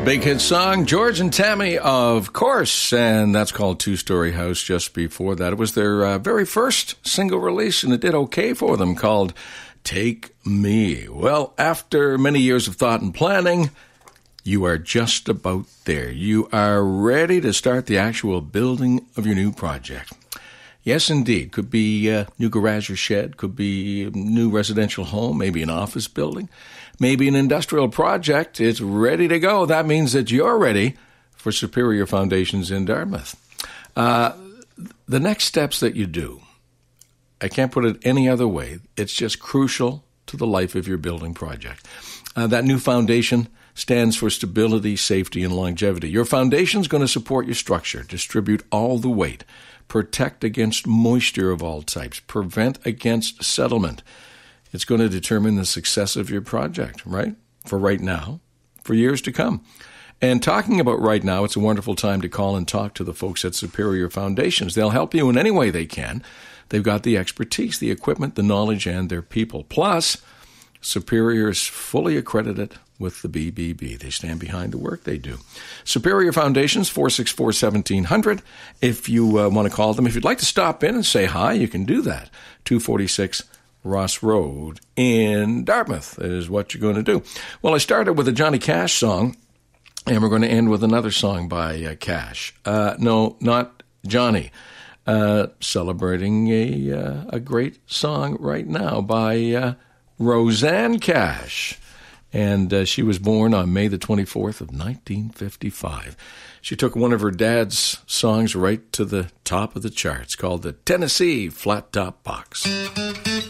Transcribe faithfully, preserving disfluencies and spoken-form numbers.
Big hit song, George and Tammy, of course, and that's called Two Story House. Just before that, it was their uh, very first single release, and it did okay for them, called Take Me. Well, after many years of thought and planning, you are just about there. You are ready to start the actual building of your new project. Yes, indeed. Could be a new garage or shed, could be a new residential home, maybe an office building, maybe an industrial project. It's ready to go. That means that you're ready for Superior Foundations in Dartmouth. Uh, the next steps that you do, I can't put it any other way. It's just crucial to the life of your building project. Uh, that new foundation stands for stability, safety, and longevity. Your foundation is going to support your structure, distribute all the weight, protect against moisture of all types, prevent against settlement. It's going to determine the success of your project, right? For right now, for years to come. And talking about right now, it's a wonderful time to call and talk to the folks at Superior Foundations. They'll help you in any way they can. They've got the expertise, the equipment, the knowledge, and their people. Plus, Superior is fully accredited with the B B B. They stand behind the work they do. Superior Foundations, four six four, one seven zero zero. If you uh, want to call them, if you'd like to stop in and say hi, you can do that. two forty-six Ross Road in Dartmouth is what you're going to do. Well, I started with a Johnny Cash song, and we're going to end with another song by uh, Cash. Uh, no, not Johnny. Uh, celebrating a uh, a great song right now by uh, Rosanne Cash. And uh, she was born on May the twenty-fourth of nineteen fifty-five. She took one of her dad's songs right to the top of the charts, called the Tennessee Flat Top Box.